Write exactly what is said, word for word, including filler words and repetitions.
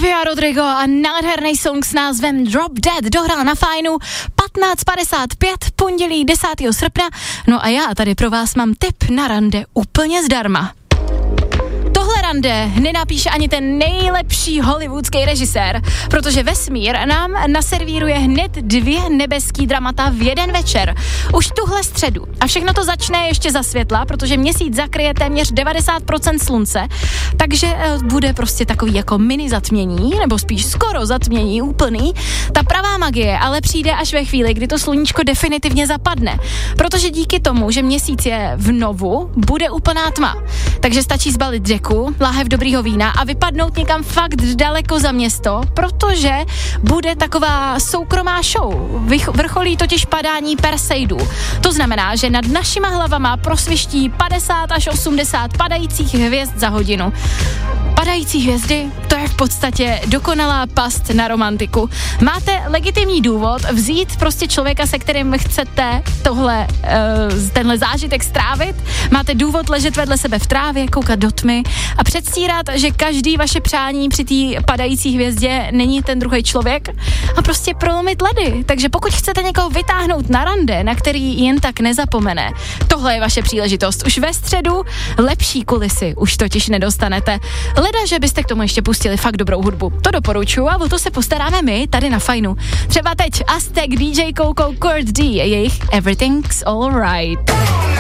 Olivia Rodrigo a nádherný song s názvem Drop Dead dohrál na Fajnu patnáct padesát pět, pondělí desátého srpna. No a já tady pro vás mám tip na rande úplně zdarma. Tohle rande nenapíše ani ten nejlepší hollywoodský režisér, protože vesmír nám naservíruje hned dvě nebeský dramata v jeden večer. Už tuhle středu. A všechno to začne ještě za světla, protože měsíc zakryje téměř devadesát procent slunce, takže bude prostě takový jako mini zatmění, nebo spíš skoro zatmění úplný. Ta pravá magie ale přijde až ve chvíli, kdy to sluníčko definitivně zapadne, protože díky tomu, že měsíc je v novu, bude úplná tma. Takže stačí zbalit deku, láhev dobrýho vína a vypadnout někam fakt daleko za město, protože bude taková soukromá show. Vrcholí totiž padání Perseidů. To znamená, že nad našima hlavama prosviští padesát až osmdesát padajících hvězd za hodinu. Padající hvězdy, to je v podstatě dokonalá past na romantiku. Máte legitimní důvod vzít prostě člověka, se kterým chcete tohle, uh, tenhle zážitek strávit. Máte důvod ležet vedle sebe v trávě, koukat do tmy a předstírat, že každý vaše přání při té padající hvězdě není ten druhý člověk a prostě prolomit ledy. Takže pokud chcete někoho vytáhnout na rande, na který jen tak nezapomene, tohle je vaše příležitost. Už ve středu lepší kulisy už totiž nedostanete. Leda, že byste k tomu ještě pustili fakt dobrou hudbu. To doporučuji a o to se postaráme my tady na Fajnu. Třeba teď Aztek, D J Coco, Kurt D, jejich Everything's Alright.